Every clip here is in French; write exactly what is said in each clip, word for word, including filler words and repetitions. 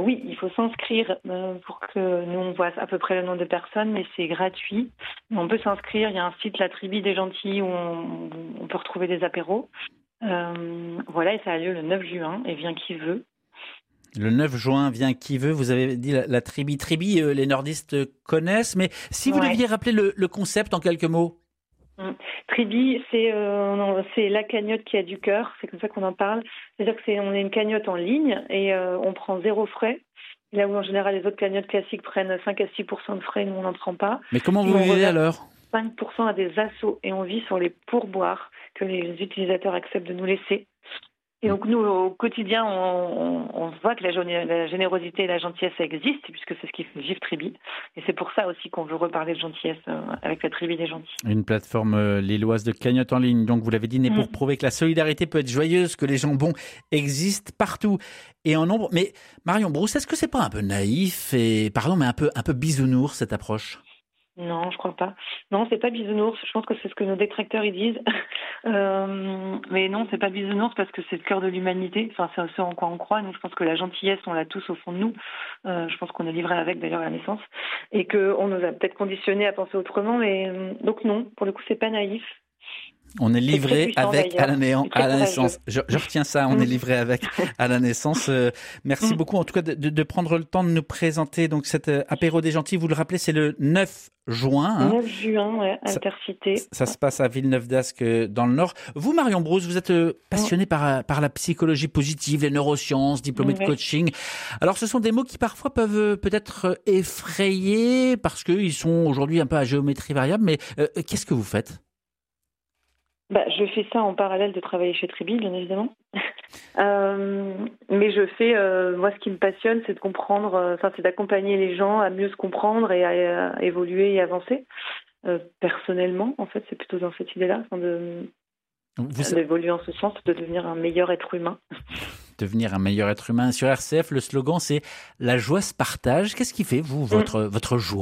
oui, il faut s'inscrire euh, pour que nous on voit à peu près le nombre de personnes, mais c'est gratuit. On peut s'inscrire, il y a un site La Tribu des Gentils où on, on peut retrouver des apéros. Euh, voilà, et ça a lieu le neuf juin, et vient qui veut. Le neuf juin, vient qui veut. Vous avez dit la, la tribi. Tribi, euh, les nordistes connaissent, mais si vous Ouais. deviez rappeler le, le concept en quelques mots. Mm. Tribi, c'est euh, non, c'est la cagnotte qui a du cœur, c'est comme ça qu'on en parle. C'est-à-dire que c'est on est une cagnotte en ligne et euh, on prend zéro frais. Là où en général les autres cagnottes classiques prennent cinq à six pour cent de frais, nous on n'en prend pas. Mais comment Et vous on vivez reverse alors ? cinq pour cent à des assos et on vit sur les pourboires que les utilisateurs acceptent de nous laisser. Et donc nous, au quotidien, on, on, on voit que la, la générosité et la gentillesse existent, puisque c'est ce qui fait vivre Tribi. Et c'est pour ça aussi qu'on veut reparler de gentillesse euh, avec la Tribi des Gentils. Une plateforme euh, lilloise de cagnotte en ligne, donc vous l'avez dit, née pour Mmh. prouver que la solidarité peut être joyeuse, que les gens bons existent partout et en nombre. Mais Marion Brousse, est-ce que c'est pas un peu naïf et, pardon, mais un peu, un peu bisounours cette approche ? Non, je crois pas. Non, c'est pas bisounours. Je pense que c'est ce que nos détracteurs ils disent. euh, mais non, c'est pas bisounours parce que c'est le cœur de l'humanité. Enfin, c'est ce en quoi on croit. Nous, je pense que la gentillesse, on l'a tous au fond de nous. Euh, je pense qu'on est livré avec d'ailleurs à la naissance et que on nous a peut-être conditionnés à penser autrement. Mais euh, donc non, pour le coup, c'est pas naïf. On est livré puissant, avec à la, néant, à la naissance. Je, je retiens ça, on est livré avec à la naissance. Euh, merci beaucoup en tout cas de, de, de prendre le temps de nous présenter donc cet euh, apéro des gentils. Vous le rappelez, c'est le neuf juin. Hein. neuf juin, ouais, Intercité. Ça, ça se passe à Villeneuve-d'Ascq dans le Nord. Vous, Marion Brousse, vous êtes euh, passionnée par, par la psychologie positive, les neurosciences, diplômée ouais. de coaching. Alors ce sont des mots qui parfois peuvent peut-être effrayer parce qu'ils sont aujourd'hui un peu à géométrie variable. Mais euh, qu'est-ce que vous faites ? Bah, je fais ça en parallèle de travailler chez Tribi, bien évidemment. euh, mais je fais, euh, moi, ce qui me passionne, c'est de comprendre, euh, enfin, c'est d'accompagner les gens à mieux se comprendre et à, à évoluer et avancer. Euh, personnellement, en fait, c'est plutôt dans cette idée-là, enfin, de, Vous... d'évoluer en ce sens, de devenir un meilleur être humain. Devenir un meilleur être humain. Sur R C F, le slogan, c'est « La joie se partage ». Qu'est-ce qui fait, vous, votre, mmh. votre joie ?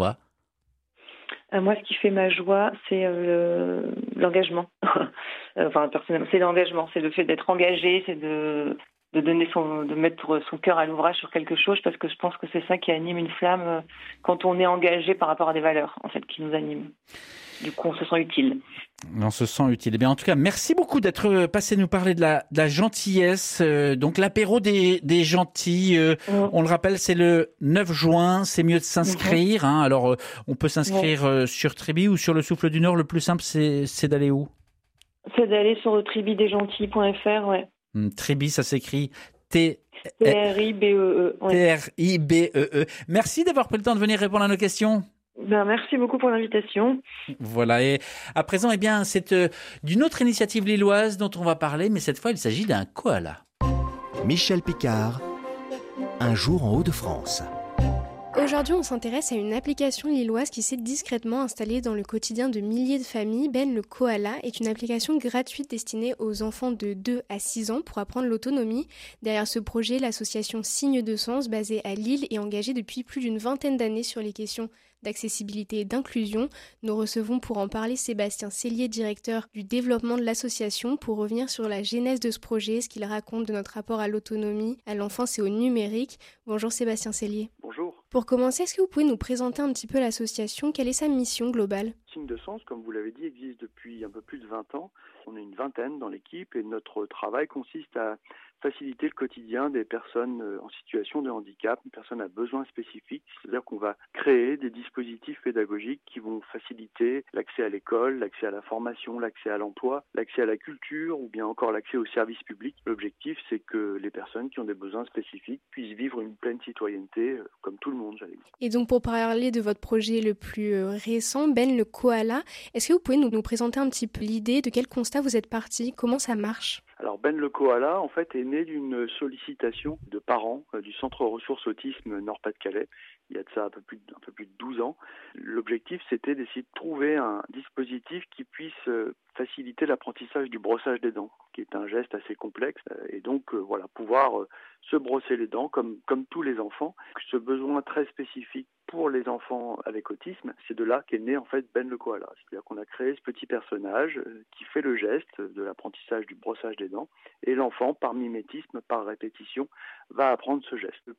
Euh, moi, ce qui fait ma joie, c'est euh, l'engagement. enfin, personnellement, c'est l'engagement, c'est le fait d'être engagé, c'est de, de donner son, de mettre son cœur à l'ouvrage sur quelque chose, parce que je pense que c'est ça qui anime une flamme quand on est engagé par rapport à des valeurs, en fait, qui nous animent. Du coup, on se sent utile. On se sent utile. Eh bien, en tout cas, merci beaucoup d'être passé nous parler de la, de la gentillesse. Euh, donc, l'apéro des, des gentils, euh, mmh. on le rappelle, c'est le neuf juin. C'est mieux de s'inscrire. Mmh. Hein. Alors, euh, on peut s'inscrire euh, sur Tribi ou sur le Souffle du Nord. Le plus simple, c'est, c'est d'aller où ? C'est d'aller sur tribi des gentils point f r, ouais. Mmh, Tribi, ça s'écrit T... T R I B E E. Ouais. T R I B E E. Merci d'avoir pris le temps de venir répondre à nos questions. Ben, merci beaucoup pour l'invitation. Voilà, et à présent, eh bien, c'est euh, d'une autre initiative lilloise dont on va parler, mais cette fois, il s'agit d'un koala. Michel Picard, un jour en Hauts-de-France. Aujourd'hui, on s'intéresse à une application lilloise qui s'est discrètement installée dans le quotidien de milliers de familles. Ben le Koala est une application gratuite destinée aux enfants de deux à six ans pour apprendre l'autonomie. Derrière ce projet, l'association Signe de Sens, basée à Lille, est engagée depuis plus d'une vingtaine d'années sur les questions d'accessibilité et d'inclusion. Nous recevons pour en parler Sébastien Cellier, directeur du développement de l'association, pour revenir sur la genèse de ce projet, ce qu'il raconte de notre rapport à l'autonomie, à l'enfance et au numérique. Bonjour Sébastien Cellier. Bonjour. Pour commencer, est-ce que vous pouvez nous présenter un petit peu l'association ? Quelle est sa mission globale ? Signe de Sens, comme vous l'avez dit, existe depuis un peu plus de vingt ans. On est une vingtaine dans l'équipe et notre travail consiste à faciliter le quotidien des personnes en situation de handicap, une personne à besoins spécifiques. C'est-à-dire qu'on va créer des dispositifs pédagogiques qui vont faciliter l'accès à l'école, l'accès à la formation, l'accès à l'emploi, l'accès à la culture ou bien encore l'accès aux services publics. L'objectif, c'est que les personnes qui ont des besoins spécifiques puissent vivre une pleine citoyenneté comme tout le monde, j'allais dire. Et donc pour parler de votre projet le plus récent, Ben le Koala, est-ce que vous pouvez nous, nous présenter un petit peu l'idée, de quel constat vous êtes parti, comment ça marche ? Alors Ben le Koala, en fait, est né d'une sollicitation de parents euh, du Centre Ressources Autisme Nord-Pas-de-Calais, il y a de ça un peu plus de, un peu plus de douze ans. L'objectif, c'était d'essayer de trouver un dispositif qui puisse euh, faciliter l'apprentissage du brossage des dents, qui est un geste assez complexe, euh, et donc euh, voilà, pouvoir euh, se brosser les dents comme, comme tous les enfants. Ce besoin très spécifique pour les enfants avec autisme, c'est de là qu'est né en fait Ben le Koala. C'est-à-dire qu'on a créé ce petit personnage euh, qui fait le geste de l'apprentissage du brossage des dents, et l'enfant, par mimétisme, par répétition, va apprendre ce geste.